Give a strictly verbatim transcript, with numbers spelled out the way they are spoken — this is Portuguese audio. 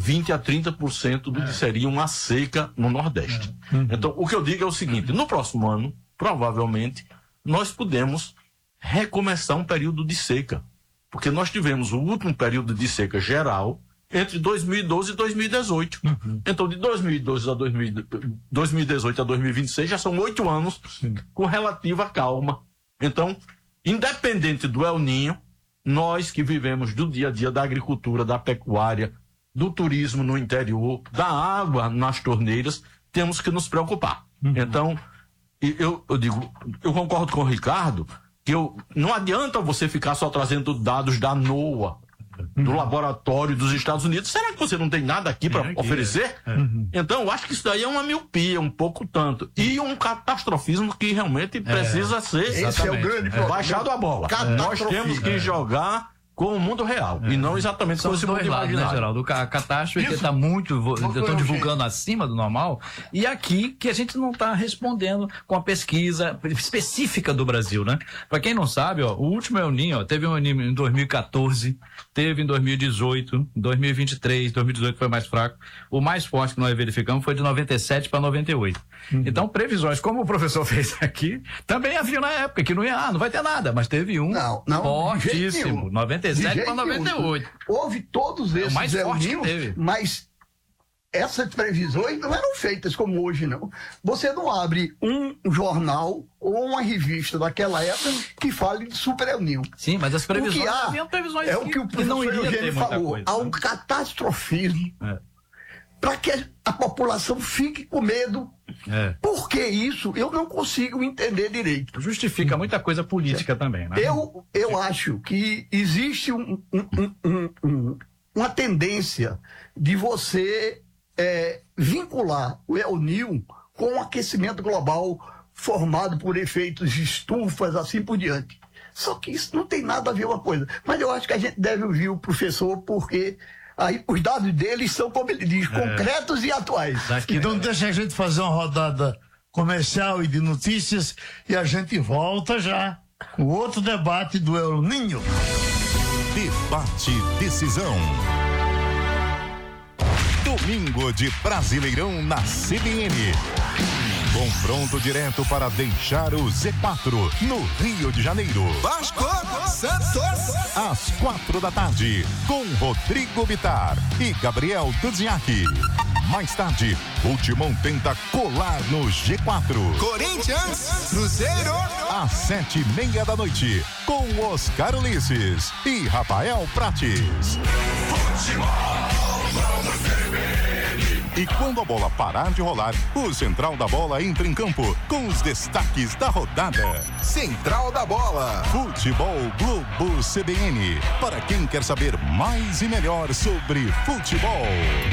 vinte a trinta por cento do que seria uma seca no Nordeste. Uhum. Então, o que eu digo é o seguinte: no próximo ano, provavelmente, nós podemos recomeçar um período de seca. Porque nós tivemos o último período de seca geral entre dois mil e doze e dois mil e dezoito. Uhum. Então, de dois mil e doze a dois mil e dezoito a dois mil e vinte e seis já são oito anos Sim. com relativa calma. Então, independente do El Niño, nós que vivemos do dia a dia da agricultura, da pecuária, do turismo no interior, da água nas torneiras, temos que nos preocupar. Uhum. Então, eu, eu digo, eu concordo com o Ricardo, que eu, não adianta você ficar só trazendo dados da NOAA, do uhum. laboratório dos Estados Unidos. Será que você não tem nada aqui para oferecer? É. Uhum. Então, eu acho que isso daí é uma miopia, um pouco tanto. E um catastrofismo que realmente é. precisa ser Esse é o grande é. baixado a bola. É. Nós temos que é. jogar com o mundo real, é. e não exatamente com esse mundo imaginário. Né, Geraldo? A catástrofe está muito, estão divulgando acima do normal, e aqui que a gente não está respondendo com a pesquisa específica do Brasil, né? Para quem não sabe, ó, o último El Niño, ó, teve um El Niño em dois mil e quatorze, teve em dois mil e dezoito, dois mil e vinte e três, dois mil e dezoito foi mais fraco. O mais forte que nós verificamos foi de noventa e sete para noventa e oito. Uhum. Então, previsões, como o professor fez aqui, também havia na época que não ia, ah, não vai ter nada, mas teve um não, não, fortíssimo, noventa e sete para noventa e oito. Houve todos esses é o mais forte que teve. Mas essas previsões não eram feitas como hoje, não. Você não abre um jornal ou uma revista daquela época que fale de Super El Niño. Sim, mas as previsões há, haviam previsões é o que o professor não Eugênio falou. Coisa, há um catastrofismo é. para que a população fique com medo. É. Por que isso? Eu não consigo entender direito. Justifica muita coisa política é. também, né? Eu, eu acho que existe um, um, um, um, uma tendência de você é, vincular o El Niño com o aquecimento global formado por efeitos de estufas, assim por diante. Só que isso não tem nada a ver uma coisa. Mas eu acho que a gente deve ouvir o professor, porque aí os dados deles são, como ele diz, é. concretos e atuais. Então deixa a gente fazer uma rodada comercial e de notícias e a gente volta já com outro debate do El Niño. Debate Decisão. Domingo de Brasileirão na C B N. Confronto direto para deixar o Z quatro no Rio de Janeiro. Vasco, Santos. Às quatro da tarde, com Rodrigo Bittar e Gabriel Dudziak. Mais tarde, o Timão tenta colar no G quatro. Corinthians, Cruzeiro. Às sete e meia da noite, com Oscar Ulisses e Rafael Prates. Futebol, e quando a bola parar de rolar, o Central da Bola entra em campo com os destaques da rodada. Central da Bola. Futebol Globo C B N. Para quem quer saber mais e melhor sobre futebol.